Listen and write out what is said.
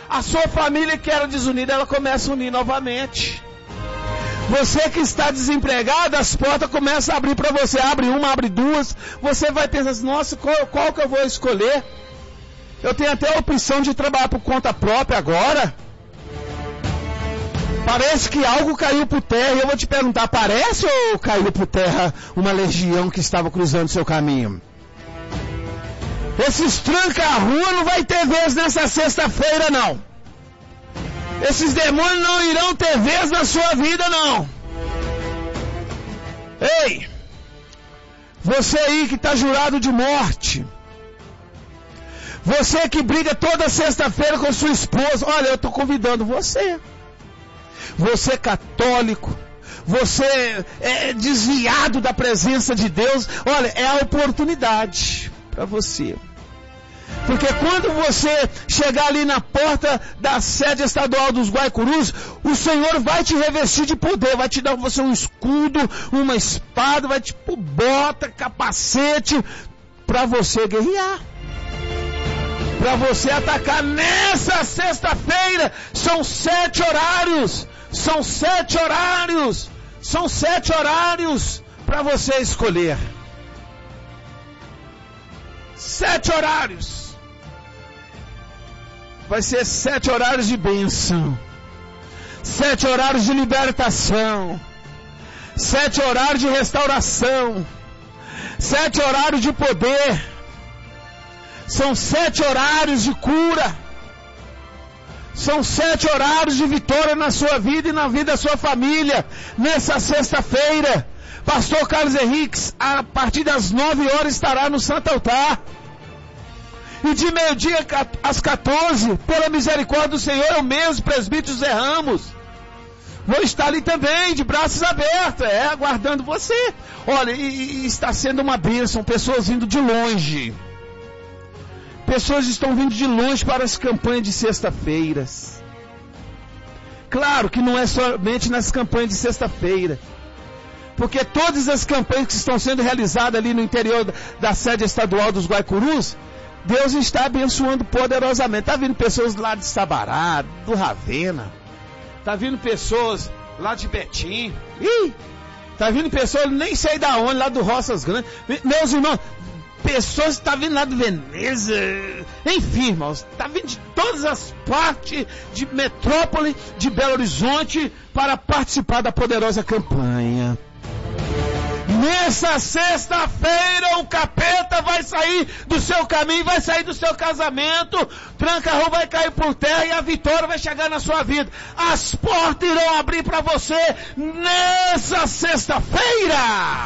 A sua família que era desunida, ela começa a unir novamente. Você que está desempregado, as portas começam a abrir para você. Abre uma, abre duas. Você vai pensar assim, nossa, qual que eu vou escolher? Eu tenho até a opção de trabalhar por conta própria agora. Parece que algo caiu por terra. E eu vou te perguntar, parece ou caiu por terra uma legião que estava cruzando seu caminho? Esses tranca-rua não vai ter vez nessa sexta-feira, não. Esses demônios não irão ter vez na sua vida, não. Ei, você aí que está jurado de morte. Você que briga toda sexta-feira com sua esposa. Olha, eu estou convidando você. Você católico. Você é desviado da presença de Deus. Olha, é a oportunidade para você. Porque quando você chegar ali na porta da sede estadual dos Guaicurus, o Senhor vai te revestir de poder, vai te dar você um escudo, uma espada, vai te pôr bota, capacete, para você guerrear. Para você atacar nessa sexta-feira. São 7 horários. São 7 horários. São 7 horários para você escolher. 7 horários. Vai ser 7 horários de bênção. 7 horários de libertação. 7 horários de restauração. 7 horários de poder. São 7 horários de cura. São 7 horários de vitória na sua vida e na vida da sua família. Nessa sexta-feira, Pastor Carlos Henriques, a partir das 9 horas, estará no Santo Altar. E de meio-dia às 14, pela misericórdia do Senhor, eu mesmo, presbítero Zé Ramos, vou estar ali também, de braços abertos, aguardando você. Olha, e está sendo uma bênção, pessoas vindo de longe. Pessoas estão vindo de longe para as campanhas de sexta-feiras. Claro que não é somente nas campanhas de sexta-feira. Porque todas as campanhas que estão sendo realizadas ali no interior da sede estadual dos Guaicurus, Deus está abençoando poderosamente. Está vindo pessoas lá de Sabará, do Ravena. Está vindo pessoas lá de Betim. Está vindo pessoas, nem sei da onde, lá do Roças Grandes. Meus irmãos, pessoas que estão vindo lá de Veneza. Enfim, irmãos, está vindo de todas as partes de metrópole, de Belo Horizonte, para participar da poderosa campanha. Nessa sexta-feira o capeta vai sair do seu caminho, vai sair do seu casamento, tranca-rua vai cair por terra e a vitória vai chegar na sua vida. As portas irão abrir para você nessa sexta-feira.